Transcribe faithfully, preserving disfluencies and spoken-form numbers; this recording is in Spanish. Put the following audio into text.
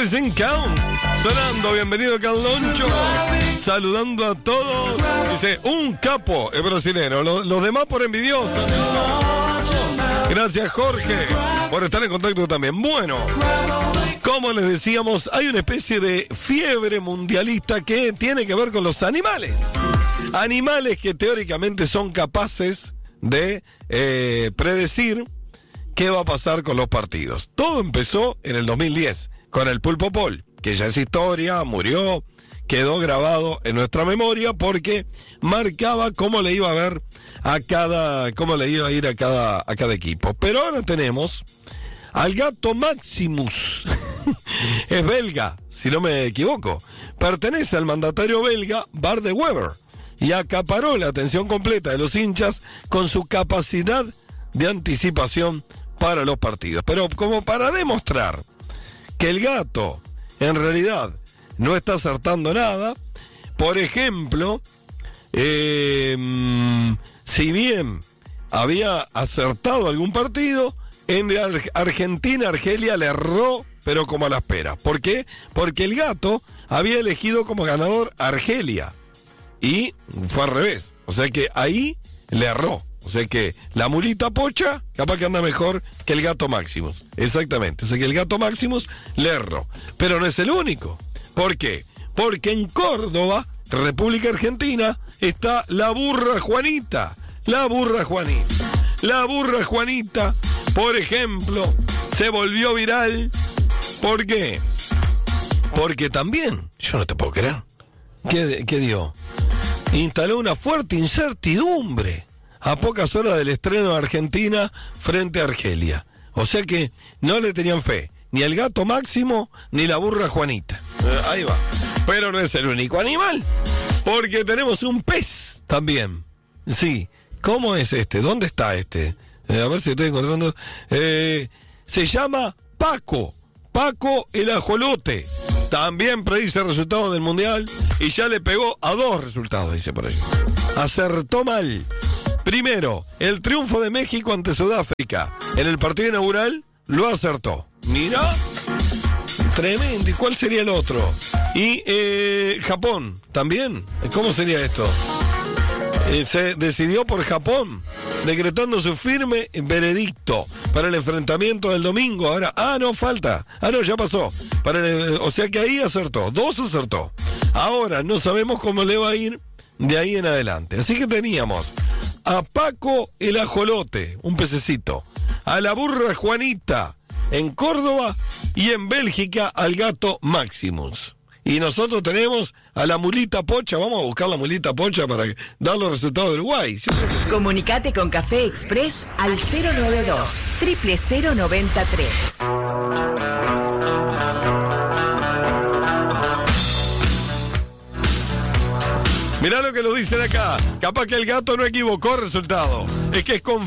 Present Count. Sonando, bienvenido Carloncho. Saludando a todos. Dice, un capo es brasilero. Los, los demás por envidiosos. Gracias, Jorge, por estar en contacto también. Bueno, como les decíamos, hay una especie de fiebre mundialista que tiene que ver con los animales. Animales que teóricamente son capaces de eh, predecir qué va a pasar con los partidos. Todo empezó en el dos mil diez con el Pulpo Paul, que ya es historia, murió, quedó grabado en nuestra memoria porque marcaba cómo le iba a ver a cada, cómo le iba a ir a cada, a cada equipo. Pero ahora tenemos al gato Maximus. Es belga, si no me equivoco. Pertenece al mandatario belga Bart de Wever y acaparó la atención completa de los hinchas con su capacidad de anticipación para los partidos. Pero como para demostrar que el gato en realidad no está acertando nada, por ejemplo, eh, si bien había acertado algún partido, en Argentina, Argelia le erró, pero como a la espera. ¿Por qué? Porque el gato había elegido como ganador Argelia y fue al revés. O sea que ahí le erró. O sea que la mulita pocha capaz que anda mejor que el gato Maximus. Exactamente. O sea que el gato Maximus le erró. Pero no es el único. ¿Por qué? Porque en Córdoba, República Argentina, está la burra Juanita. La burra Juanita. La burra Juanita, por ejemplo, se volvió viral. ¿Por qué? Porque también, yo no te puedo creer. ¿Qué, qué dio? Instaló una fuerte incertidumbre a pocas horas del estreno de Argentina frente a Argelia. O sea que no le tenían fe ni al gato Máximo ni la burra Juanita. Eh, ahí va. Pero no es el único animal, porque tenemos un pez también. Sí. ¿Cómo es este? ¿Dónde está este? Eh, a ver si estoy encontrando. Eh, se llama Paco. Paco el ajolote. También predice el resultado del mundial y ya le pegó a dos resultados, dice por ahí. Acertó mal. Primero, el triunfo de México ante Sudáfrica en el partido inaugural lo acertó. Mira, tremendo. ¿Y cuál sería el otro? Y eh, Japón, también. ¿Cómo sería esto? Eh, se decidió por Japón, decretando su firme veredicto para el enfrentamiento del domingo. Ahora, ah, no, falta. Ah, no, ya pasó. Para el, o sea que ahí acertó, dos acertó. Ahora no sabemos cómo le va a ir de ahí en adelante. Así que teníamos a Paco el ajolote, un pececito, a la burra Juanita en Córdoba y en Bélgica al gato Maximus. Y nosotros tenemos a la mulita pocha. Vamos a buscar la mulita pocha para dar los resultados de Uruguay. Comunicate con Café Express al cero noventa y dos, cero cero cero noventa y tres. Mirá lo que lo dicen acá. Capaz que el gato no equivocó el resultado. Es que es con